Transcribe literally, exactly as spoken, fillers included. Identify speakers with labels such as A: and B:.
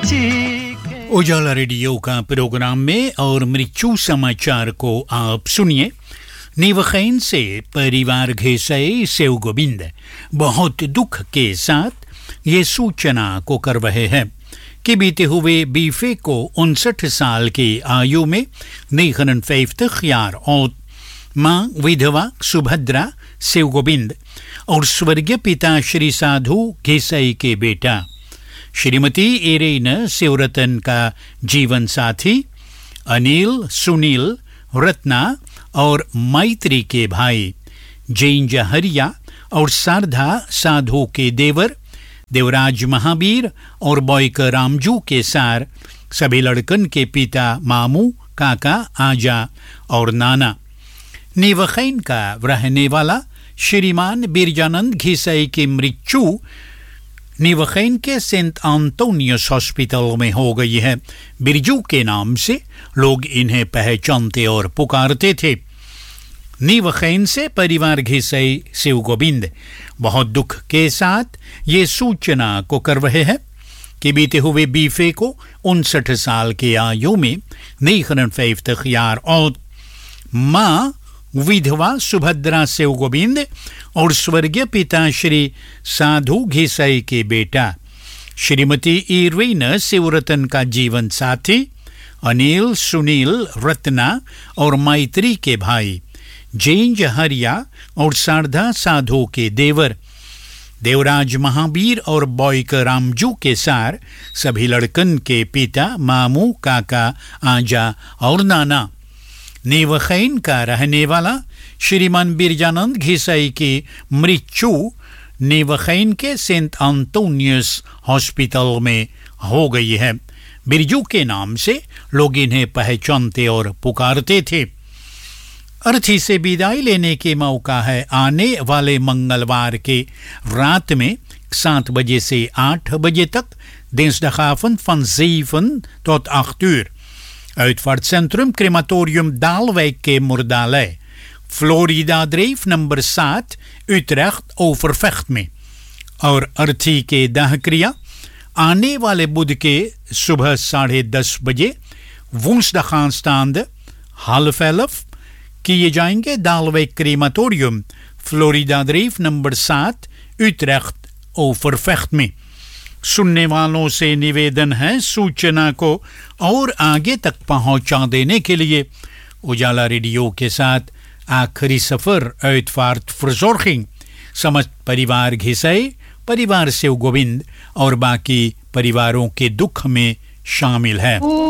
A: उजाला रेडियो का प्रोग्राम में और मृत्यु समाचार को आप सुनिए। नीवखैन से परिवार घेसई सेव गोविंद बहुत दुख के साथ ये सूचना को कर रहे हैं कि बीते हुए बीफे को उनसठ साल की आयु में negenenvijftig jaar oud मां विधवा सुभद्रा सेव गोविंद और स्वर्गीय पिता श्री साधु घेसई के बेटा श्रीमती इरेन शिवरतन का जीवन साथी अनिल, सुनील, रत्ना और मैत्री के भाई जैन जहरिया और शारदा साधु के देवर देवराज महावीर और बॉयकर रामजू के सार सभी लड़कन के पिता मामू, काका, आजा और नाना। नीवखैन का रहने वाला श्रीमान बिरजानंद घिसई की मृत्यु नीवखैन के सेंट एंटोनियस हॉस्पिटल में हो गई है। बिरजू के नाम से लोग इन्हें पहचानते और पुकारते थे। नीवखैन से परिवार घिसई शिव गोविंद बहुत दुख के साथ ये सूचना को कर रहे हैं कि बीते हुए बीफे को उनसठ साल की आयु में negenenvijftig jaar oud मां विधवा सुभद्रा सेव गोविंद और स्वर्गीय पिता श्री साधु घिसई के बेटा श्रीमती इरवीन शिवरतन का जीवन साथी अनिल, सुनील, रत्ना और मैत्री के भाई जैन जहरिया और शारदा साधु के देवर देवराज महावीर और बॉयकर रामजू के सार सभी लड़कन के पिता मामू, काका, आजा और नाना। नीवखैन का रहने वाला श्रीमान बिरजानंद घिसई की मृत्यु नीवखैन के सेंट एंटोनियस हॉस्पिटल में हो गई है। बिरजू के नाम से लोग इन्हें पहचानते और पुकारते थे। अर्थी से विदाई लेने के मौका है आने वाले मंगलवार के रात में सात बजे से आठ बजे तक dinsdagavond van zeven tot acht uur. Uitvaartcentrum Crematorium Daalwijk के मुर्दालय फ्लोरिडा ड्राइव नंबर सात utrecht overvecht में। और अर्थी के दाह क्रिया आने वाले बुध के सुबह साढ़े दस बजे woensdag aanstaande half elf किए जाएंगे दालवेक क्रेमाटोरियम फ्लोरिडा ड्राइव नंबर सात utrecht overvecht में। सुनने वालों से निवेदन है सूचना को और आगे तक पहुंचा देने के लिए उजाला रेडियो के साथ आखिरी सफर uitvaart verzorging समस्त परिवार घिसई, परिवार शिव गोविंद और बाकी परिवारों के दुख में शामिल है।